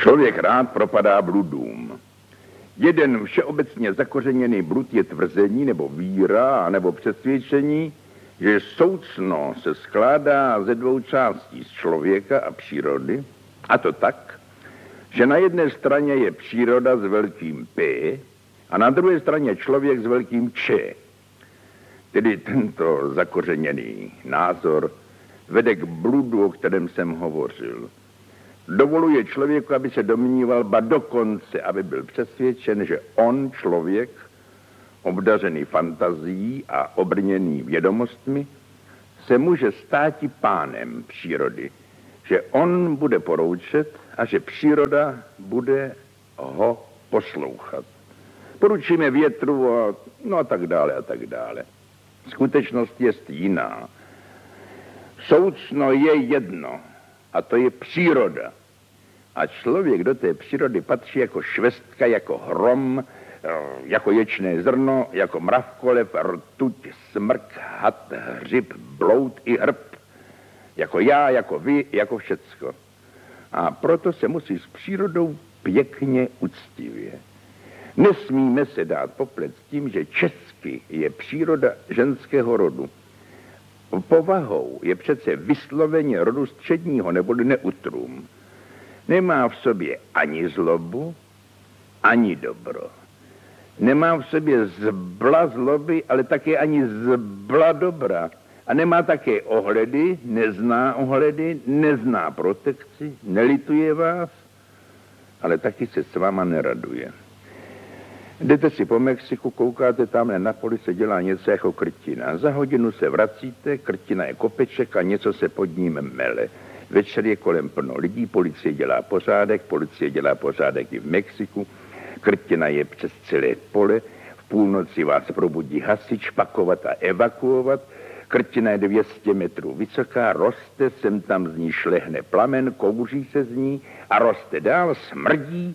Člověk rád propadá bludům. Jeden všeobecně zakořeněný blud je tvrzení nebo víra, nebo přesvědčení, že soucno se skládá ze dvou částí, z člověka a přírody, a to tak, že na jedné straně je příroda s velkým P a na druhé straně člověk s velkým Č. Tedy tento zakořeněný názor vede k bludu, o kterém jsem hovořil. Dovoluje člověku, aby se domníval, ba dokonce, aby byl přesvědčen, že on, člověk, obdařený fantazií a obrněný vědomostmi, se může státi pánem přírody, že on bude poroučet a že příroda bude ho poslouchat. Poručíme větru a tak dále a tak dále. Skutečnost je jiná. Soucno je jedno a to je příroda. A člověk do té přírody patří jako švestka, jako hrom, jako ječné zrno, jako mravkolev, rtuť, smrk, had, hřib, bloud i hrb. Jako já, jako vy, jako všecko. A proto se musí s přírodou pěkně uctivě. Nesmíme se dát poplet s tím, že česky je příroda ženského rodu. Povahou je přece vysloveně rodu středního neboli neutrum. Nemá v sobě ani zlobu, ani dobro. Nemá v sobě zbla zloby, ale také ani zbla dobra. A nemá také ohledy, nezná protekci, nelituje vás, ale taky se s váma neraduje. Jdete si po Mexiku, koukáte, tamhle na poli se dělá něco jako krtina. Za hodinu se vracíte, krtina je kopeček a něco se pod ním mele. Večer je kolem plno lidí, policie dělá pořádek i v Mexiku, krtina je přes celé pole, v půlnoci vás probudí hasič, pakovat a evakuovat, krtina je 200 metrů vysoká, roste, sem tam z ní šlehne plamen, kouří se z ní a roste dál, smrdí,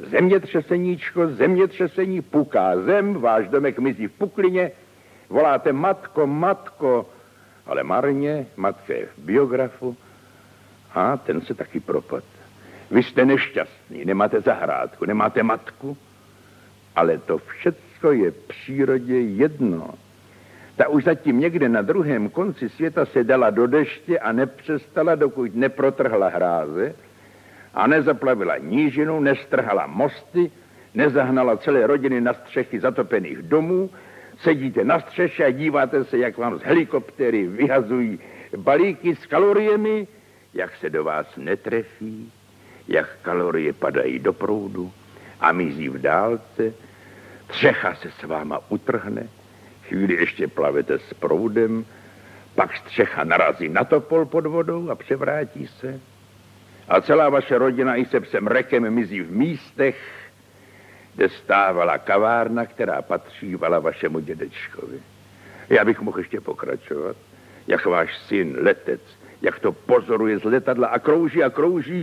zemětřesení, puká zem, váš domek mizí v puklině, voláte matko, ale marně, matka je v biografu a ten se taky propad. Vy jste nešťastný, nemáte zahrádku, nemáte matku, ale to všecko je přírodě jedno. Ta už zatím někde na druhém konci světa se dala do deště a nepřestala, dokud neprotrhla hráze a nezaplavila nížinu, nestrhala mosty, nezahnala celé rodiny na střechy zatopených domů. Sedíte na střeše a díváte se, jak vám z helikoptéry vyhazují balíky s kaloriemi, jak se do vás netrefí, jak kalorie padají do proudu a mizí v dálce, střecha se s váma utrhne, chvíli ještě plavete s proudem, pak střecha narazí na topol pod vodou a převrátí se a celá vaše rodina i se psem Rekem mizí v místech, kde stávala kavárna, která patřívala vašemu dědečkovi. Já bych mohl ještě pokračovat, jak váš syn, letec, jak to pozoruje z letadla a krouží,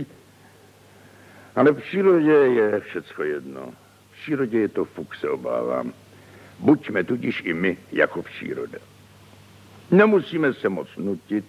ale v přírodě je všecko jedno. V přírodě je to fuk, se obávám. Buďme tudíž i my jako příroda. Nemusíme se moc nutit.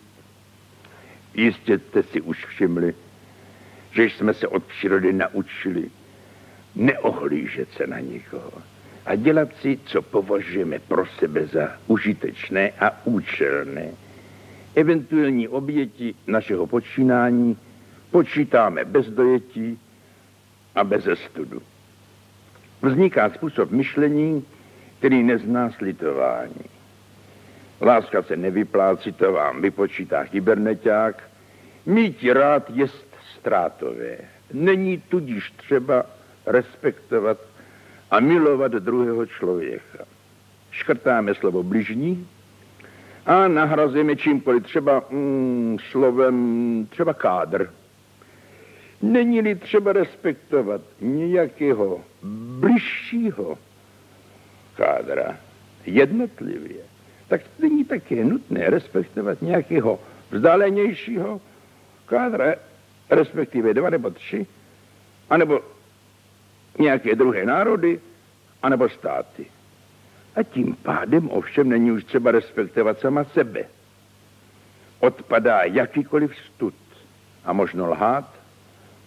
Jistě jste si už všimli, že jsme se od přírody naučili neohlížet se na nikoho a dělat si, co považujeme pro sebe za užitečné a účelné. Eventuální oběti našeho počínání počítáme bez dojetí a bez studu. Vzniká způsob myšlení, který nezná slitování. Láska se nevyplácí, to vám vypočítá kyberneťák. Mít rád jest ztrátové. Není tudíž třeba respektovat a milovat druhého člověka. Škrtáme slovo bližní a nahrazujeme čímkoliv, třeba slovem, třeba kádr. Není-li třeba respektovat nějakého bližšího kádra jednotlivě, tak není také nutné respektovat nějakého vzdálenějšího kádra, respektive 2 nebo 3, anebo nějaké druhé národy, anebo státy. A tím pádem ovšem není už třeba respektovat sama sebe. Odpadá jakýkoliv stud a možno lhát,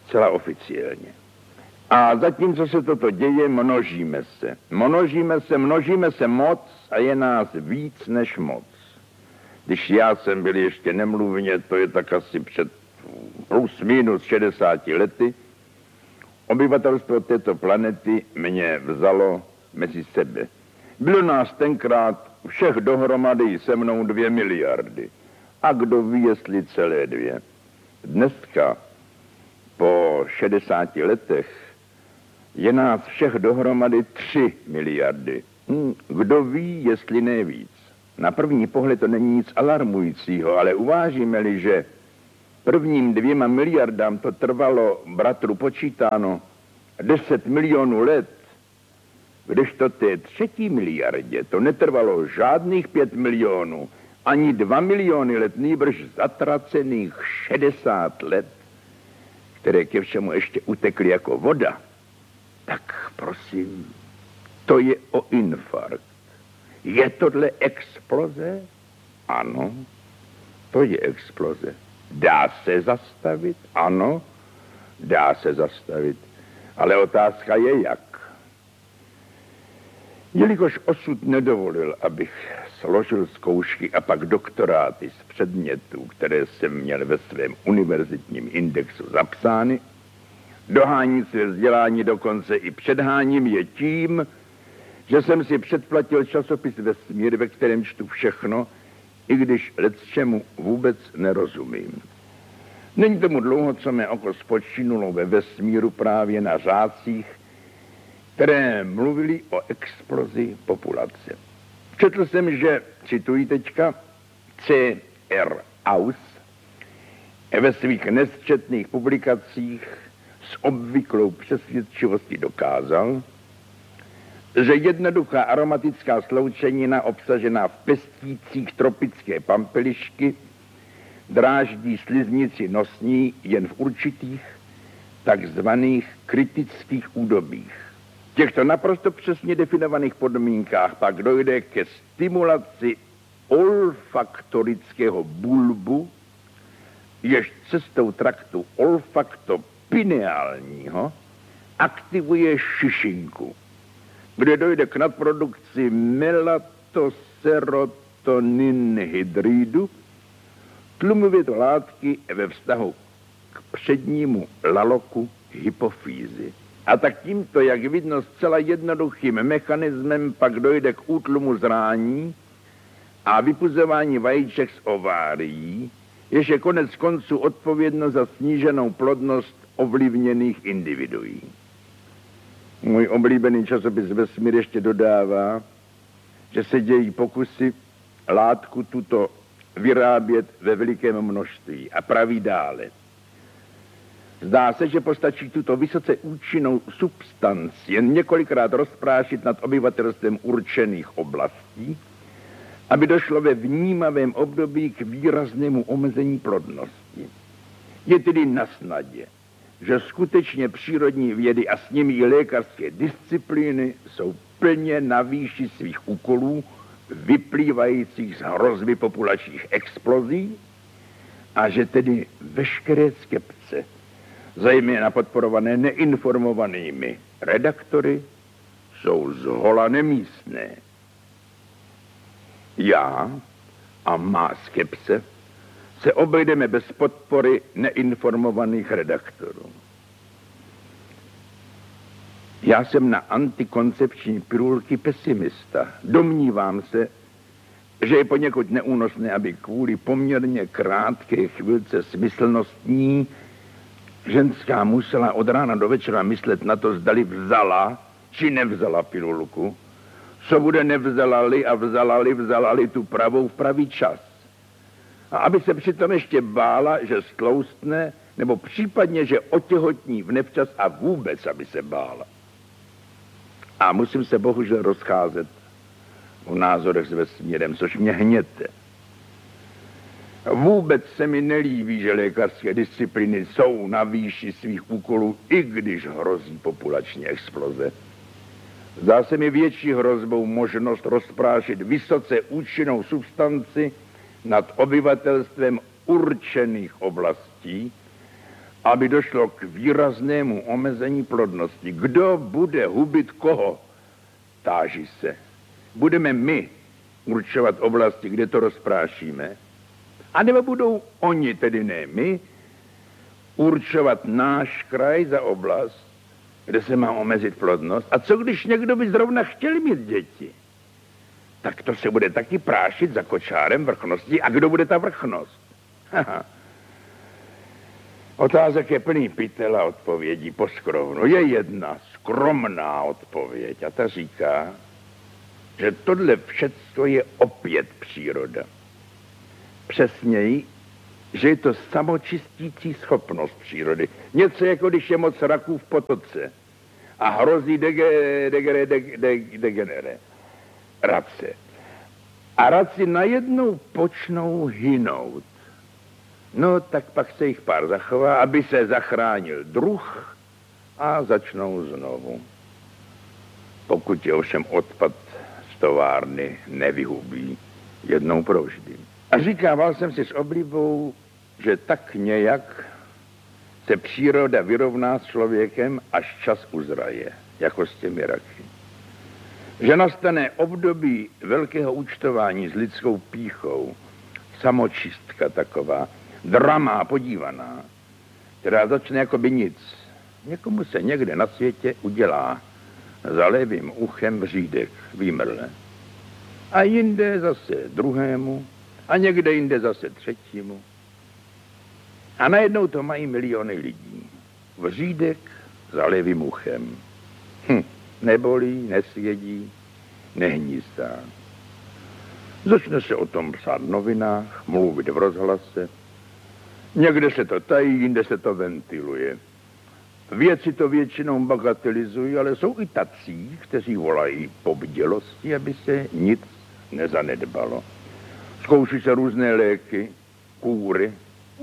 Celá oficiálně. A zatímco se toto děje, množíme se. Množíme se moc a je nás víc než moc. Když já jsem byl ještě nemluvně, to je tak asi před plus minus 60 lety, obyvatelstvo této planety mě vzalo mezi sebe. Bylo nás tenkrát všech dohromady se mnou 2 miliardy. A kdo ví, jestli celé 2. Dneska, po 60 letech, je nás všech dohromady 3 miliardy. Kdo ví, jestli ne víc. Na první pohled to není nic alarmujícího, ale uvážíme-li, že prvním 2 miliardám to trvalo, bratru počítáno, 10 milionů let, když to té 3. miliardě to netrvalo žádných 5 milionů, ani 2 miliony let, nýbrž zatracených 60 let, které ke všemu ještě utekly jako voda, tak prosím, to je o infarkt. Je tohle exploze? Ano, to je exploze. Dá se zastavit? Ano, dá se zastavit. Ale otázka je jak. Jelikož osud nedovolil, abych složil zkoušky a pak doktoráty z předmětů, které jsem měl ve svém univerzitním indexu zapsány, dohání své vzdělání dokonce i předháním je tím, že jsem si předplatil časopis Vesmír, ve kterém čtu všechno, i když lecčemu vůbec nerozumím. Není tomu dlouho, co mé oko spočinulo ve vesmíru právě na řádcích, které mluvili o explozi populace. Četl jsem, že, cituji teďka, C.R. Aus ve svých nesčetných publikacích s obvyklou přesvědčivostí dokázal, že jednoduchá aromatická sloučenina obsažená v pestících tropické pampelišky dráždí sliznici nosní jen v určitých takzvaných kritických údobích. V těchto naprosto přesně definovaných podmínkách pak dojde ke stimulaci olfaktorického bulbu, jež cestou traktu olfaktopineálního aktivuje šišinku, kde dojde k nadprodukci melatoserotoninhydridu, tlumově to látky ve vztahu k přednímu laloku hypofýzy. A tak tímto, jak vidno, zcela jednoduchým mechanismem pak dojde k útlumu zrání a vypuzování vajíček z ovárií, jež je konec konců odpovědno za sníženou plodnost ovlivněných individuí. Můj oblíbený časopis Vesmír ještě dodává, že se dějí pokusy látku tuto vyrábět ve velikém množství a praví dále. Zdá se, že postačí tuto vysoce účinnou substanci jen několikrát rozprášit nad obyvatelstvem určených oblastí, aby došlo ve vnímavém období k výraznému omezení plodnosti. Je tedy na snadě, že skutečně přírodní vědy a s nimi i lékařské disciplíny jsou plně na výši svých úkolů, vyplývajících z hrozby populačních explozí, a že tedy veškeré skepce, zejména podporované neinformovanými redaktory, jsou zhola nemístné. Já a má skepse se obejdeme bez podpory neinformovaných redaktorů. Já jsem na antikoncepční pilulky pesimista. Domnívám se, že je poněkud neúnosné, aby kvůli poměrně krátké chvilce smyslnostní ženská musela od rána do večera myslet na to, zdali vzala či nevzala pilulku, co bude nevzala-li a vzala-li tu pravou v pravý čas. A aby se přitom ještě bála, že stloustne, nebo případně, že otěhotní v nevčas a vůbec, aby se bála. A musím se bohužel rozcházet o názorech s vesmírem, což mě hněte. Vůbec se mi nelíbí, že lékařské disciplíny jsou na výši svých úkolů, i když hrozí populační exploze. Zdá se mi větší hrozbou možnost rozprášit vysoce účinnou substanci nad obyvatelstvem určených oblastí aby došlo k výraznému omezení plodnosti. Kdo bude hubit koho? Táží se. Budeme my určovat oblasti, kde to rozprášíme? A nebo budou oni, tedy ne my, určovat náš kraj za oblast, kde se má omezit plodnost? A co když někdo by zrovna chtěl mít děti? Tak to se bude taky prášit za kočárem vrchnosti. A kdo bude ta vrchnost? Haha. Otázek je plný pytel a odpovědí poskrovnu. Je jedna skromná odpověď a ta říká, že tohle všecko je opět příroda. Přesněji, že je to samočistící schopnost přírody. Něco jako když je moc raků v potoce a hrozí degenerace. A raci najednou počnou hynout. No, tak pak se jich pár zachová, aby se zachránil druh a začnou znovu. Pokud je ovšem odpad z továrny nevyhubí jednou provždy. A říkával jsem si s oblibou, že tak nějak se příroda vyrovná s člověkem, až čas uzraje, jako s těmi raky. Že nastane období velkého účtování s lidskou pýchou, samočistka taková, drama podívaná, která začne jako by nic. Někomu se někde na světě udělá za levým uchem řídek, výmrle. A jinde zase druhému, a někde jinde zase třetímu. A najednou to mají miliony lidí. Vřídek za levým uchem. Nebolí, nesvědí, nehnízdá. Začne se o tom psát v novinách, mluvit v rozhlase. Někde se to tají, jinde se to ventiluje. Vědci to většinou bagatelizují, ale jsou i tací, kteří volají po bdělosti, aby se nic nezanedbalo. Zkouší se různé léky, kůry.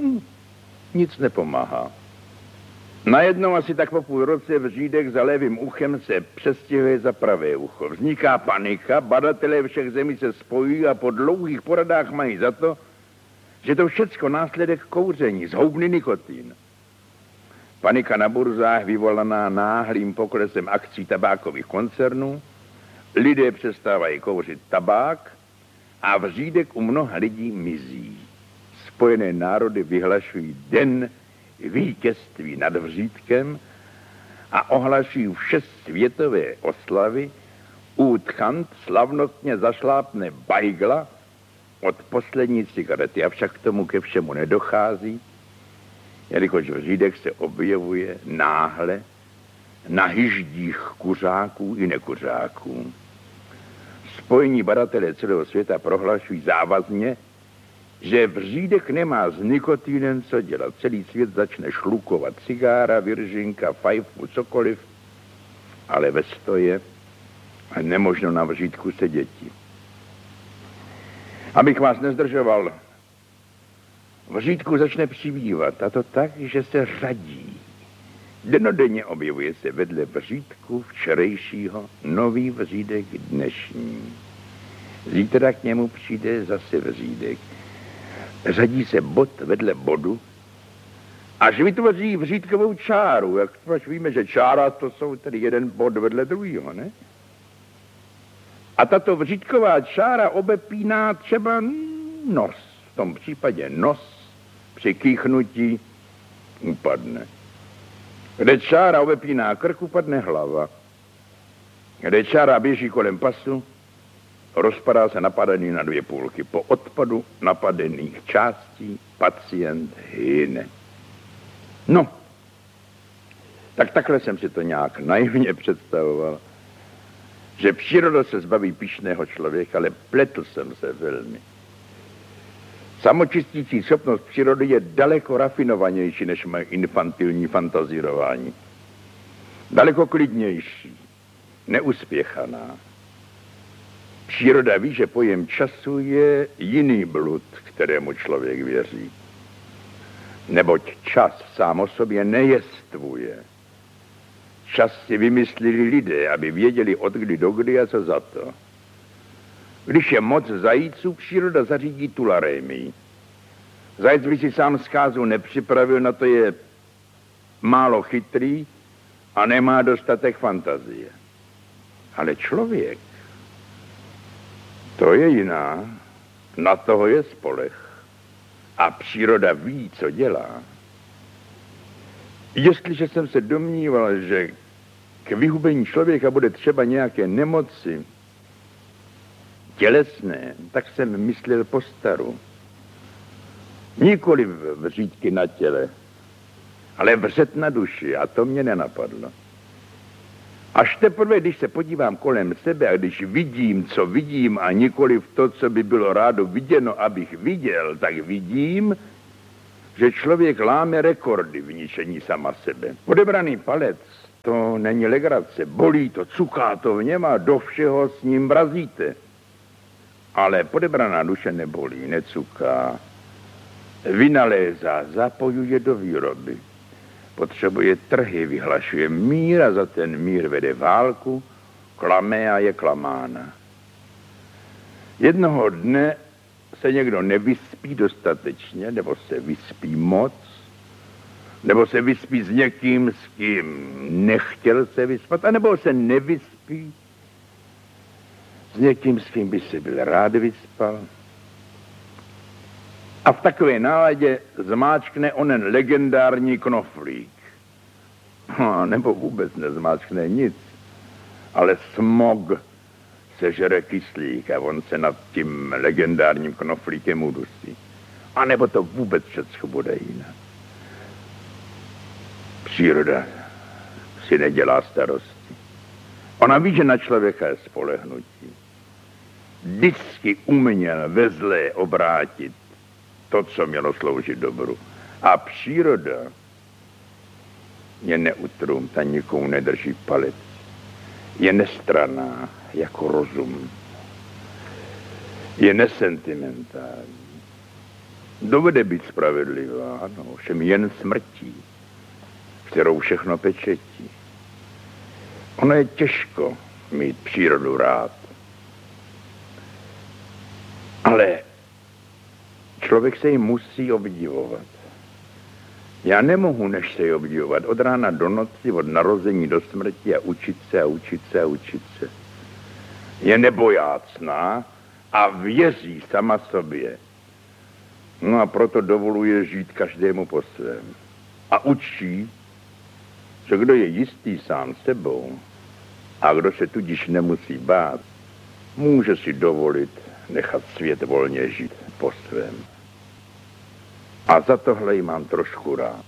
Nic nepomáhá. Najednou asi tak po půl roce vřídek za levým uchem se přestěhuje za pravé ucho. Vzniká panika, badatelé všech zemí se spojují a po dlouhých poradách mají za to, že to všecko následek kouření, zhoubný nikotin. Panika na burzách vyvolaná náhlým poklesem akcí tabákových koncernů, lidé přestávají kouřit tabák a vřídek u mnoha lidí mizí. Spojené národy vyhlašují den vítězství nad vřídkem a ohlašují všesvětové oslavy. Útchant slavnostně zašlápne bajgla od poslední cigarety, avšak k tomu ke všemu nedochází, jelikož vřídek se objevuje náhle na hyždích kuřáků i nekuřáků. Spojení badatelé celého světa prohlašují závazně, že vřídek nemá s nikotinem co dělat. Celý svět začne šlukovat cigára, viržinka, fajfu, cokoliv, ale ve stoje a nemožno na vřídku seděti. Abych vás nezdržoval, vřídku začne přibývat, a to tak, že se řadí. Denodenně objevuje se vedle vřídku včerejšího nový vřídek dnešní. Zítra k němu přijde zase vřídek. Řadí se bod vedle bodu, až vytvoří vřídkovou čáru. Jak víme, že čára to jsou tedy jeden bod vedle druhého, ne? A tato vřídková čára obepíná třeba nos. V tom případě nos při kýchnutí upadne. Kde čára obepíná krk, upadne hlava. Kde čára běží kolem pasu, rozpadá se napadený na dvě půlky. Po odpadu napadených částí pacient hyne. No, tak takhle jsem si to nějak naivně představoval, že příroda se zbaví pyšného člověka, ale pletl jsem se velmi. Samočistící schopnost přírody je daleko rafinovanější než moje infantilní fantazírování. Daleko klidnější, neuspěchaná. Příroda ví, že pojem času je jiný blud, kterému člověk věří. Neboť čas sám o sobě nejestvuje. Čas si vymysleli lidé, aby věděli od kdy do kdy a co za to. Když je moc zajíců, příroda zařídí tularémii. Zajec by si sám zkázu nepřipravil, na to je málo chytrý a nemá dostatek fantazie. Ale člověk, to je jiná, na toho je spoleh. A příroda ví, co dělá. Jestliže jsem se domníval, že k vyhubení člověka bude třeba nějaké nemoci tělesné, tak jsem myslel po staru. Nikoli vřídky na těle, ale vřet na duši, a to mě nenapadlo. Až teprve, když se podívám kolem sebe a když vidím, co vidím a nikoli v to, co by bylo rádo viděno, abych viděl, tak vidím, že člověk láme rekordy v ničení sama sebe. Odebraný palec, to není legrace, bolí to, cuká to v něm a do všeho s ním vrazíte. Ale podebraná duše nebolí, necuká, vynalézá, zapojuje do výroby. Potřebuje trhy, vyhlašuje mír a za ten mír vede válku, klame a je klamána. Jednoho dne se někdo nevyspí dostatečně, nebo se vyspí moc, nebo se vyspí s někým, s kým nechtěl se vyspat, anebo se nevyspí s někým, s kým by se byl rád vyspal. A v takové náladě zmáčkne onen legendární knoflík. Nebo vůbec nezmáčkne nic, ale smog sežere kyslík a on se nad tím legendárním knoflíkem udusí. A nebo to vůbec všechno bude jinak. Příroda si nedělá starosti. Ona ví, že na člověka je spolehnutí. Vždycky uměl ve zlé obrátit to, co mělo sloužit dobru. A příroda je neutrum, ta nikomu nedrží palec. Je nestranná jako rozum. Je nesentimentální. Dovede být spravedlivá, ano, všem jen smrtí, kterou všechno pečetí. Ono je těžko mít přírodu rád. Ale člověk se jí musí obdivovat. Já nemohu než se jí obdivovat od rána do noci, od narození do smrti a učit se a učit se a učit se. Je nebojácná a věří sama sobě. No a proto dovoluje žít každému po svém. A učí, že kdo je jistý sám sebou a kdo se tudíž nemusí bát, může si dovolit nechat svět volně žít po svém. A za tohle ji mám trošku rád.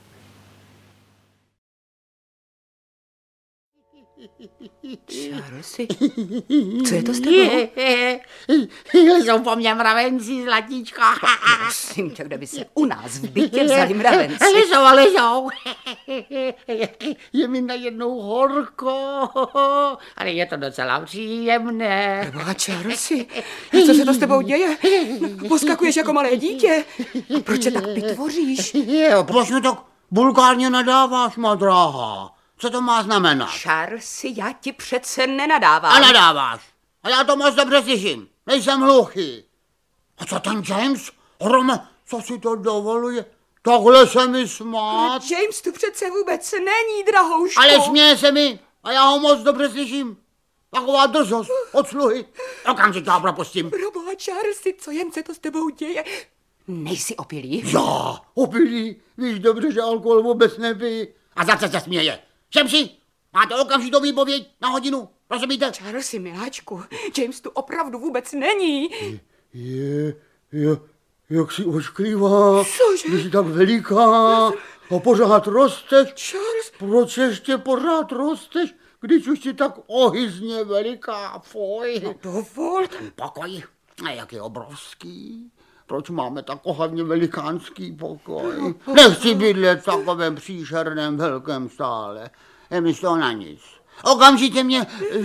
Charlesy, co je to s tebou? Jsou po mně mravenci, zlatíčko. Prosím tě, kde by se u nás v bytě vzali mravenci. Ležou. Je mi najednou horko, ale je to docela příjemné. Preboha, Charlesy, co se to s tebou děje? Poskakuješ jako malé dítě. A proč se tak pitvoříš? Proč mi tak vulgárně nadáváš, má dráha? Co to má znamenat? Charlesy, já ti přece nenadávám. A nadáváš. A já to moc dobře slyším. Nejsem hluchý. A co ten James? Rome, co si to dovoluje? Takhle se mi smát. James tu přece vůbec není, drahouško. Ale směje se mi a já ho moc dobře slyším. Taková drzost od sluhy. Okamžitě ho propustím. Proboha, Charlesy, co jen se to s tebou děje? Nejsi opilý? Já, opilý. Víš dobře, že alkohol vůbec nepij. A zase se směje. Šemši, máte okamžitou výpověď na hodinu, rozumíte? Charlesy, miláčku, James tu opravdu vůbec není. Jak si ošklivá, Cože? když jsi tak veliká a pořád rosteš. Charles, Proč ještě pořád rosteš, když už jsi tak ohyzně veliká, fuj. no dovol. Pokoj, a jak je obrovský. Proč máme tak ohavně velikánský pokoj? Nechci bydlet v takovém příšerném velkém sále. Je mi z toho na nic. Okamžitě mě...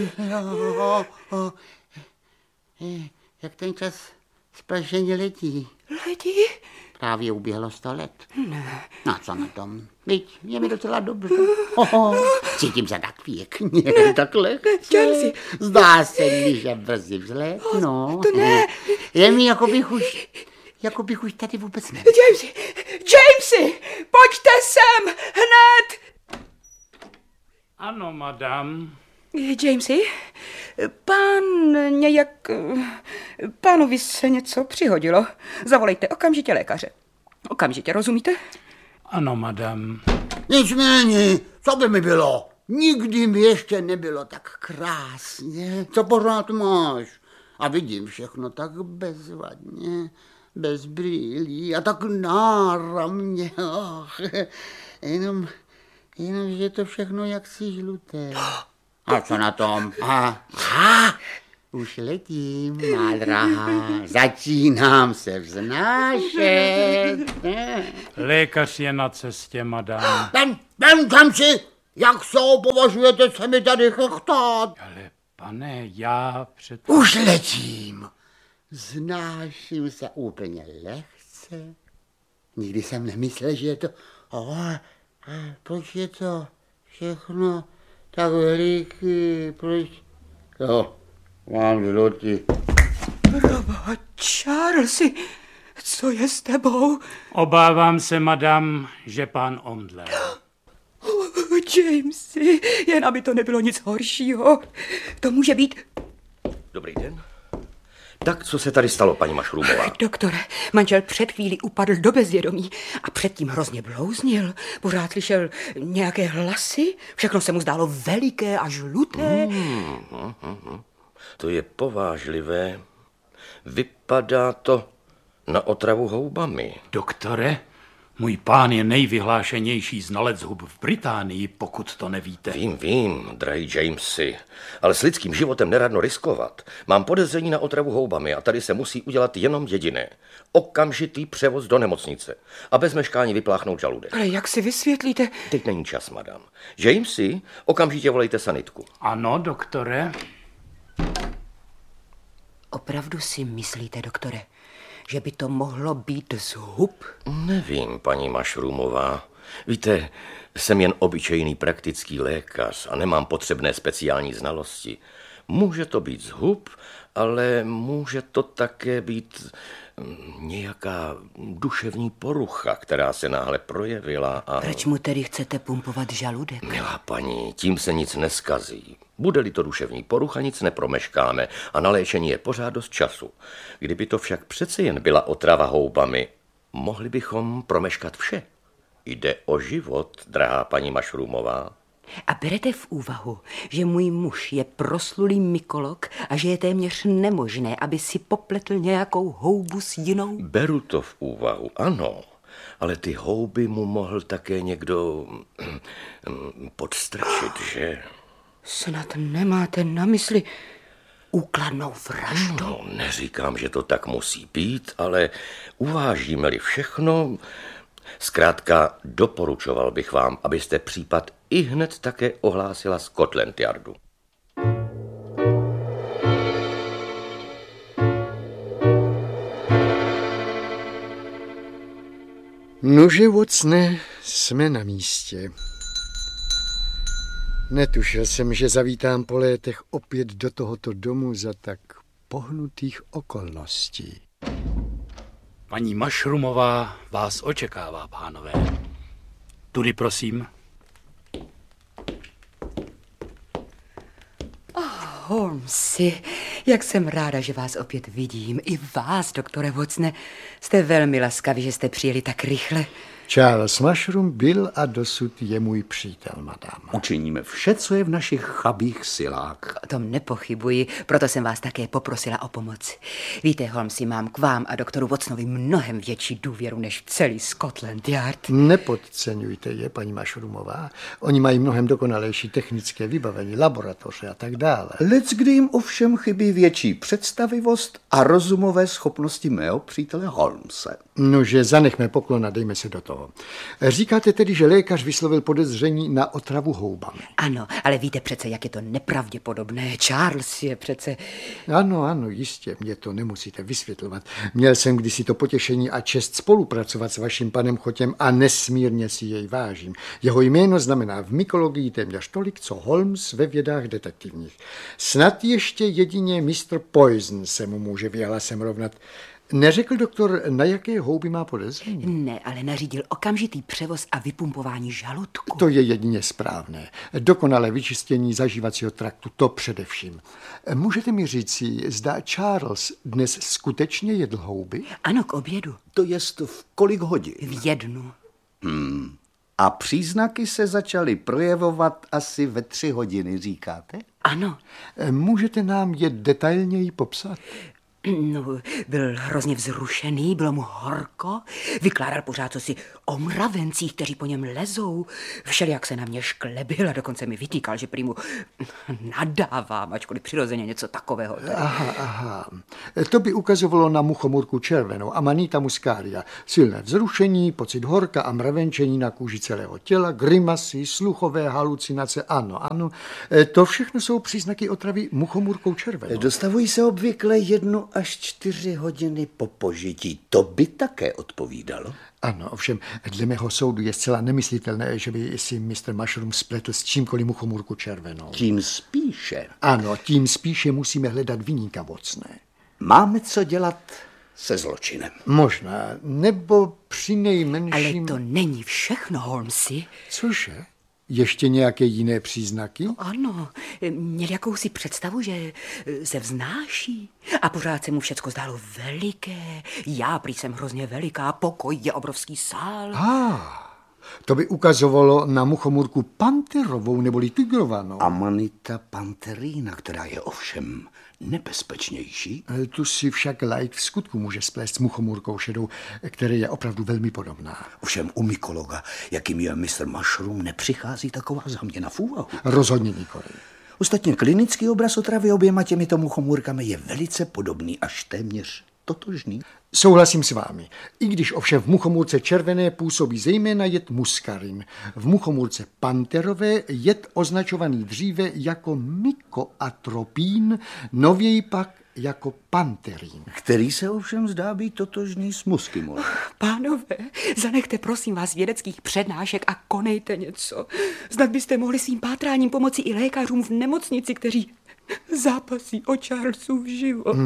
Jak ten čas splašeně letí. Letí? Právě uběhlo 100 let. Ne. No co na tom? Viď, je mi docela dobře. Cítím se tak pěkně, tak lehce. Charlesy. Zdá se mi, že brzy vzlétnu. To ne. Je mi, jako bych už tady vůbec nebyl. James, Jamesy, pojďte sem, hned! Ano, madam. Jamesy, pánovi se něco přihodilo. Zavolejte okamžitě lékaře. Okamžitě, rozumíte? Ano, madam. Nic mi není, co by mi bylo? Nikdy mi ještě nebylo tak krásně. Co pořád máš? A vidím všechno tak bezvadně, bez brýlí a tak náramně. Jenom, že je to všechno jaksi žluté. A co na tom? Už letím, má drahá, začínám se vznášet. Lékař je na cestě, madam. Tam si, jak jsou, považujete se mi tady chechtát? Ale pane, já Už letím. Znáším se úplně lehce. Nikdy jsem nemyslel, že je to... proč je to všechno tak veliký? Proč... mám žlutý. Proboha, Charlesy, co je s tebou? Obávám se, madam, že pán omdlel. Jamesy, jen aby to nebylo nic horšího. To může být... Dobrý den. Tak, co se tady stalo, paní Mašrůmová? Doktore, manžel před chvílí upadl do bezvědomí a předtím hrozně blouznil. Pořád slyšel nějaké hlasy, všechno se mu zdálo veliké a žluté. To je povážlivé. Vypadá to na otravu houbami. Doktore, můj pán je nejvyhlášenější znalec hub v Británii, pokud to nevíte. Vím, drahý Jamesy, ale s lidským životem neradno riskovat. Mám podezření na otravu houbami a tady se musí udělat jenom jediné. Okamžitý převoz do nemocnice a bez meškání vypláchnout žaludek. Ale jak si vysvětlíte? Teď není čas, madam. Jamesy, okamžitě volejte sanitku. Ano, doktore. Opravdu si myslíte, doktore, že by to mohlo být z hub? Nevím, paní Mašrůmová. Víte, jsem jen obyčejný praktický lékař a nemám potřebné speciální znalosti. Může to být z hub, ale může to také být nějaká duševní porucha, která se náhle projevila a... Proč mu tedy chcete pumpovat žaludek? Milá paní, tím se nic neskazí. Bude-li to duševní porucha, nic nepromeškáme a na léčení je pořád dost času. Kdyby to však přece jen byla otrava houbami, mohli bychom promeškat vše. Jde o život, drahá paní Mašrůmová. A berete v úvahu, že můj muž je proslulý mykolog a že je téměř nemožné, aby si popletl nějakou houbu s jinou? Beru to v úvahu, ano, ale ty houby mu mohl také někdo podstrčit, že? Snad nemáte na mysli úkladnou vraždu? No, neříkám, že to tak musí být, ale uvážíme-li všechno... Zkrátka doporučoval bych vám, abyste případ ihned také ohlásila Scotland Yardu. Nože, Watsone, jsme na místě. Netušil jsem, že zavítám po létech opět do tohoto domu za tak pohnutých okolností. Paní Mašrůmová vás očekává, pánové. Tudy, prosím. Holmesy, jak jsem ráda, že vás opět vidím. I vás, doktore Watsone. Jste velmi laskaví, že jste přijeli tak rychle. Charles Mushroom byl a dosud je můj přítel, madam. Učiníme vše, co je v našich chabých silách. O tom nepochybuji, proto jsem vás také poprosila o pomoc. Víte, Holmesy, mám k vám a doktoru Watsonovi mnohem větší důvěru než v celý Scotland Yard. Nepodceňujte je, paní Mašroomová. Oni mají mnohem dokonalejší technické vybavení, laboratoře a tak dále. Leckdy jim ovšem chybí větší představivost a rozumové schopnosti mého přítele Holmese. Nože, zanechme poklon a dejme se do toho. Říkáte tedy, že lékař vyslovil podezření na otravu houbami? Ano, ale víte přece, jak je to nepravděpodobné. Charles je přece... Ano, jistě, mě to nemusíte vysvětlovat. Měl jsem kdysi to potěšení a čest spolupracovat s vaším panem Chotěm a nesmírně si jej vážím. Jeho jméno znamená v mykologii téměř tolik, co Holmes ve vědách detektivních. Snad ještě jedině Mr. Poison se mu může vyhlasem rovnat. Neřekl doktor, na jaké houby má podezření? Ne, ale nařídil okamžitý převoz a vypumpování žaludku. To je jedině správné. Dokonalé vyčištění zažívacího traktu, to především. Můžete mi říci, zda Charles dnes skutečně jedl houby? Ano, k obědu. To jest v kolik hodin? V 1. A příznaky se začaly projevovat asi ve 3 hodiny, říkáte? Ano. Můžete nám je detailněji popsat? No, byl hrozně vzrušený, bylo mu horko, vykládal pořád cosi o mravencích, kteří po něm lezou. Všelijak se na mě šklebil a dokonce mi vytýkal, že prý mu nadávám, ačkoliv přirozeně něco takového. Aha. To by ukazovalo na muchomůrku červenou, Amanita muscaria. Silné vzrušení, pocit horka a mravenčení na kůži celého těla, grimasy, sluchové halucinace, ano. To všechno jsou příznaky otravy muchomůrkou červenou. Dostavují se obvykle 1 až 4 hodiny po požití. To by také odpovídalo. Ano, ovšem, dle mého soudu je zcela nemyslitelné, že by si Mr. Mushroom spletl s čímkoliv muchomůrku červenou. Tím spíše. Ano, tím spíše musíme hledat viníka mocné. Máme co dělat se zločinem. Možná, nebo přinejmenším... Ale to není všechno, Holmesi. Cože? Ještě nějaké jiné příznaky? Ano, měl jakousi představu, že se vznáší a pořád se mu všecko zdálo veliké. Já prý jsem hrozně veliká, pokoj je obrovský sál. To by ukazovalo na muchomůrku panterovou neboli tigrovanou. Amanita panterina, která je ovšem nebezpečnější. Tu si však laik v skutku může splést s muchomůrkou šedou, která je opravdu velmi podobná. Ovšem u mykologa, jakým je Mr. Mushroom, nepřichází taková záměna v úvahu. Rozhodně nikoli. Ostatně klinický obraz otravy oběma těmito muchomůrkami je velice podobný, až téměř totožný. Souhlasím s vámi. I když ovšem v muchomůrce červené působí zejména jed muskarin. V muchomůrce panterové jed označovaný dříve jako mykoatropín, nověji pak jako panterín. Který se ovšem zdá být totožný s muskimolem. Pánové, zanechte prosím vás vědeckých přednášek a konejte něco. Snad byste mohli svým pátráním pomoci i lékařům v nemocnici, kteří zápasí o Charlesův život.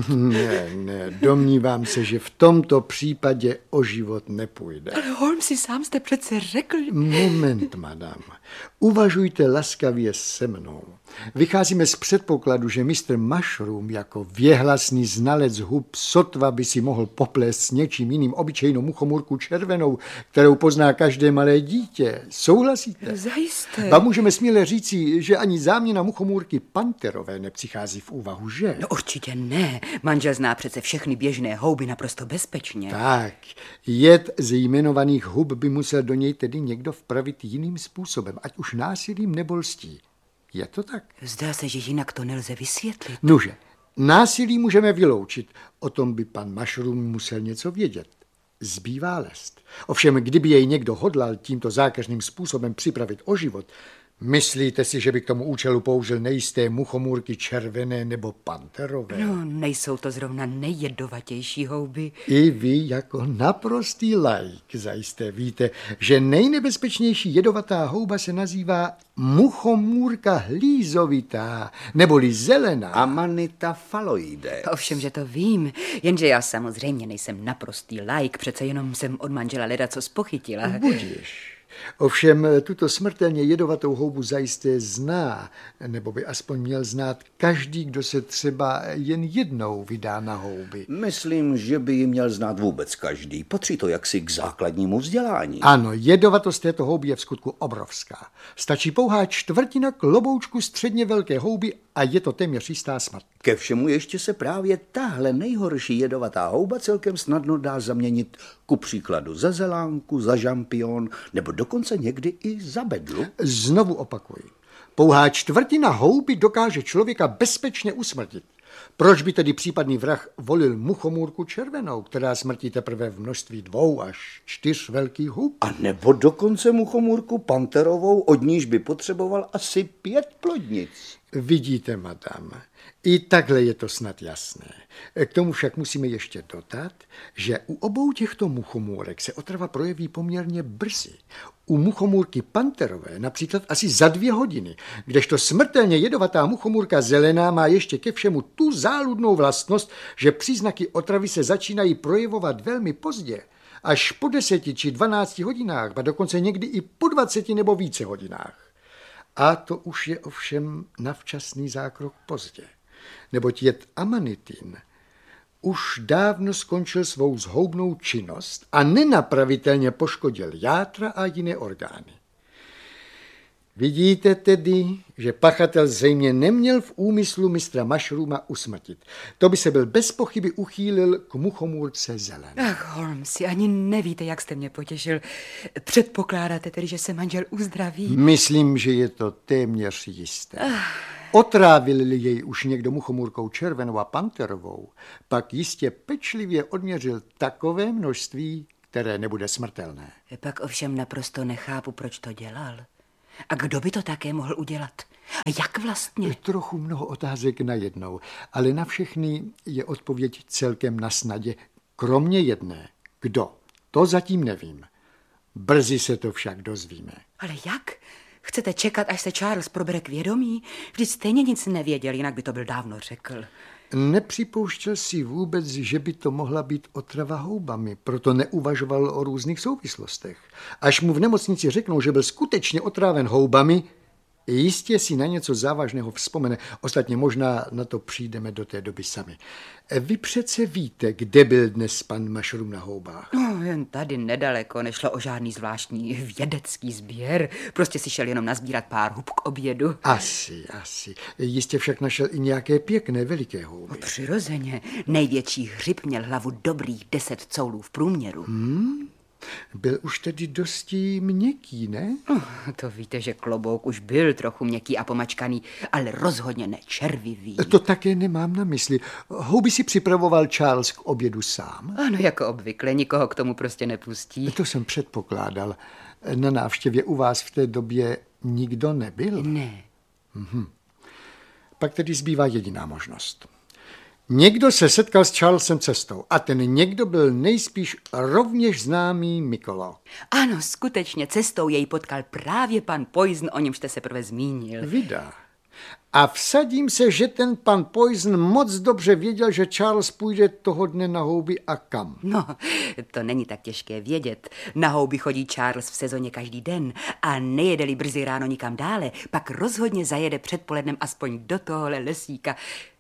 Ne, domnívám se, že v tomto případě o život nepůjde. Ale Holmesi, sám jste přece řekl... Moment, madam. Uvažujte laskavě se mnou. Vycházíme z předpokladu, že Mr. Mushroom jako věhlasný znalec hub sotva by si mohl poplést s něčím jiným obyčejnou muchomůrku červenou, kterou pozná každé malé dítě. Souhlasíte? Zajisté. A můžeme směle říci, že ani záměna muchomůrky panterové nepřichází v úvahu, že? No určitě ne. Manžel zná přece všechny běžné houby naprosto bezpečně. Tak, jed ze jmenovaných hub by musel do něj tedy někdo vpravit jiným způsobem, ať už násilím nebo lstí. Je to tak? Zdá se, že jinak to nelze vysvětlit. Nuže, násilí můžeme vyloučit. O tom by pan Mushroom musel něco vědět. Zbývá lest. Ovšem, kdyby jej někdo hodlal tímto zákeřným způsobem připravit o život, myslíte si, že by k tomu účelu použil nejisté muchomůrky červené nebo panterové? No, nejsou to zrovna nejjedovatější houby. I vy jako naprostý laik zajisté víte, že nejnebezpečnější jedovatá houba se nazývá muchomůrka hlízovitá, neboli zelená. Amanita phalloides. Ovšem, že to vím, jenže já samozřejmě nejsem naprostý laik, přece jenom jsem od manžela ledacos pochytila. Budiš. Ovšem tuto smrtelně jedovatou houbu zajisté zná, nebo by aspoň měl znát každý, kdo se třeba jen jednou vydá na houby. Myslím, že by ji měl znát vůbec každý. Patří to jaksi k základnímu vzdělání. Ano, jedovatost této houby je v skutku obrovská. Stačí pouhá čtvrtina kloboučku středně velké houby a je to téměř jistá smrt. Ke všemu ještě se právě tahle nejhorší jedovatá houba celkem snadno dá zaměnit ku příkladu za zelánku, za žampion nebo dokonce někdy i za bedlu. Znovu opakuji. Pouhá čtvrtina houby dokáže člověka bezpečně usmrtit. Proč by tedy případný vrah volil muchomůrku červenou, která smrtí teprve v množství 2 až 4 velkých hub? A nebo dokonce muchomůrku panterovou, od níž by potřeboval asi 5 plodnic. Vidíte, madam, i takhle je to snad jasné. K tomu však musíme ještě dodat, že u obou těchto muchomůrek se otrava projeví poměrně brzy. U muchomůrky panterové například asi za 2 hodiny, kdežto smrtelně jedovatá muchomůrka zelená má ještě ke všemu tu záludnou vlastnost, že příznaky otravy se začínají projevovat velmi pozdě, až po 10 či 12 hodinách, a dokonce někdy i po 20 nebo více hodinách. A to už je ovšem na včasný zákrok pozdě, neboť jed amanitin už dávno skončil svou zhoubnou činnost a nenapravitelně poškodil játra a jiné orgány. Vidíte tedy, že pachatel zřejmě neměl v úmyslu mistra Mushrooma usmrtit. To by se byl bez pochyby uchýlil k muchomůrce zelené. Ach, Holmesi, ani nevíte, jak jste mě potěšil. Předpokládáte tedy, že se manžel uzdraví? Myslím, že je to téměř jisté. Otrávil-li jej už někdo muchomůrkou červenou a panterovou, pak jistě pečlivě odměřil takové množství, které nebude smrtelné. Pak ovšem naprosto nechápu, proč to dělal. A kdo by to také mohl udělat? A jak vlastně? Trochu mnoho otázek najednou, ale na všechny je odpověď celkem na snadě, kromě jedné. Kdo? To zatím nevím. Brzy se to však dozvíme. Ale jak? Chcete čekat, až se Charles probere k vědomí? Vždyť stejně nic nevěděl, jinak by to byl dávno řekl. Nepřipouštěl si vůbec, že by to mohla být otrava houbami, proto neuvažoval o různých souvislostech. Až mu v nemocnici řeknou, že byl skutečně otráven houbami, jistě si na něco závažného vzpomene. Ostatně možná na to přijdeme do té doby sami. Vy přece víte, kde byl dnes pan Mushroom na houbách? No, jen tady nedaleko, nešlo o žádný zvláštní vědecký sběr. Prostě si šel jenom nazbírat pár hub k obědu. Asi. Jistě však našel i nějaké pěkné veliké houby. Přirozeně. Největší hřib měl hlavu dobrých 10 coulů v průměru. Byl už tedy dosti měkký, ne? To víte, že klobouk už byl trochu měkký a pomačkaný, ale rozhodně ne červivý. To také nemám na mysli. Houby si připravoval Charles k obědu sám? Ano, jako obvykle, nikoho k tomu prostě nepustí. To jsem předpokládal. Na návštěvě u vás v té době nikdo nebyl? Ne. Pak tedy zbývá jediná možnost. Někdo se setkal s Charlesem cestou a ten někdo byl nejspíš rovněž známý mykolog. Ano, skutečně, cestou jej potkal právě pan Poison, o němž jste se prvé zmínil. Vydá. A vsadím se, že ten pan Poison moc dobře věděl, že Charles půjde toho dne na houby a kam. No, to není tak těžké vědět. Na houby chodí Charles v sezóně každý den a nejede-li brzy ráno nikam dále, pak rozhodně zajede předpolednem aspoň do tohohle lesíka.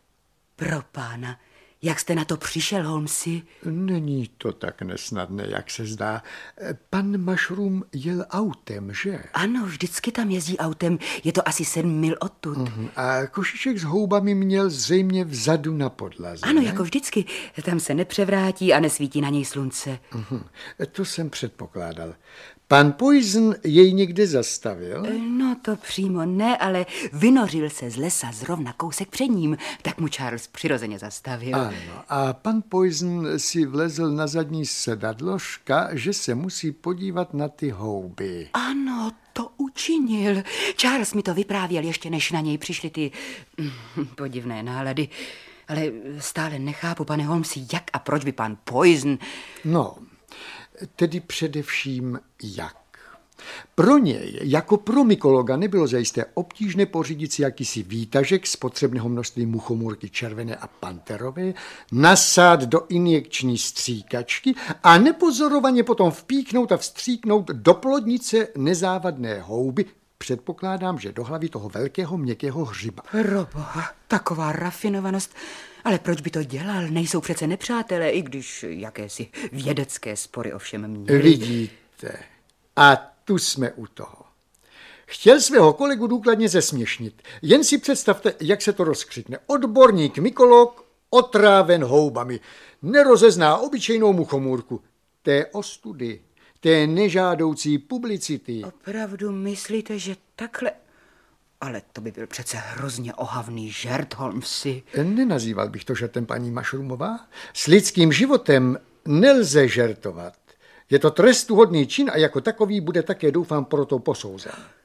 Pro pána, jak jste na to přišel, Holmesi? Není to tak nesnadné, jak se zdá. Pan Mushroom jel autem, že? Ano, vždycky tam jezdí autem. Je to asi 7 mil odtud. A košíček s houbami měl zřejmě vzadu na podlaze. Ano, ne? jako vždycky. Tam se nepřevrátí a nesvítí na něj slunce. To jsem předpokládal. Pan Poison jej někde zastavil? No to přímo ne, ale vynořil se z lesa zrovna kousek před ním, tak mu Charles přirozeně zastavil. Ano, a pan Poison si vlezl na zadní sedadložka, že se musí podívat na ty houby. Ano, to učinil. Charles mi to vyprávěl, ještě než na něj přišly ty podivné nálady. Ale stále nechápu, pane Holmesi, jak a proč by pan Poison... No, tedy především jak. Pro něj, jako pro mykologa, nebylo zajisté obtížné pořídit si jakýsi výtažek z potřebného množství muchomůrky červené a panterové, nasát do injekční stříkačky a nepozorovaně potom vpíknout a vstříknout do plodnice nezávadné houby, předpokládám, že do hlavy toho velkého měkkého hřiba. Proboha, taková rafinovanost. Ale proč by to dělal? Nejsou přece nepřátelé, i když jakési vědecké spory ovšem měli. Vidíte, a tu jsme u toho. Chtěl svého kolegu důkladně zesměšnit. Jen si představte, jak se to rozkřikne. Odborník mykolog otráven houbami. Nerozezná obyčejnou muchomůrku. Té ostudy, té nežádoucí publicity. Opravdu myslíte, že takhle... Ale to by byl přece hrozně ohavný žert, Holmesi. Nenazýval bych to žertem, paní Mushroomová. S lidským životem nelze žertovat. Je to trestuhodný čin a jako takový bude také, doufám, proto posouzen.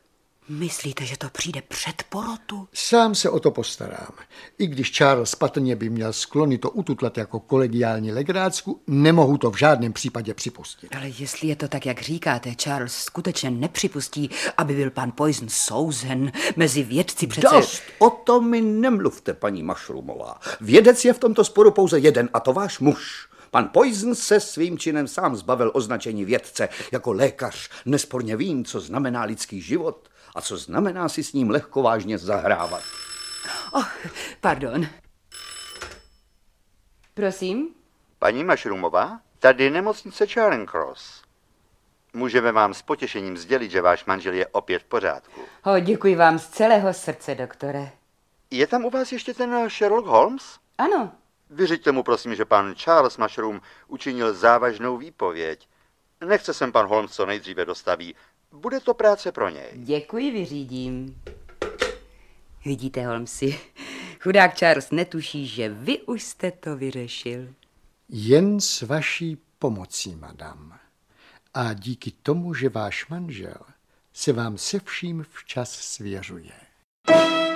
Myslíte, že to přijde před porotu? Sám se o to postarám. I když Charles patrně by měl sklony to ututlat jako kolegiální legrácku, nemohu to v žádném případě připustit. Ale jestli je to tak, jak říkáte, Charles skutečně nepřipustí, aby byl pan Poison souzen mezi vědci přece... Dost, o tom mi nemluvte, paní Mushroomová. Vědec je v tomto sporu pouze jeden, a to váš muž. Pan Poison se svým činem sám zbavil označení vědce. Jako lékař nesporně vím, co znamená lidský život a co znamená si s ním lehkovážně zahrávat. Pardon. Prosím? Paní Mushroomová, tady nemocnice Charing Cross. Můžeme vám s potěšením sdělit, že váš manžel je opět v pořádku. Děkuji vám z celého srdce, doktore. Je tam u vás ještě ten Sherlock Holmes? Ano. Vyřiďte mu prosím, že pan Charles Mushroom učinil závažnou výpověď. Nechce sem pan Holmes co nejdříve dostaví. Bude to práce pro něj. Děkuji, vyřídím. Vidíte, Holmesi, chudák Charles netuší, že vy už jste to vyřešil. Jen s vaší pomocí, madam. A díky tomu, že váš manžel se vám se vším včas svěřuje.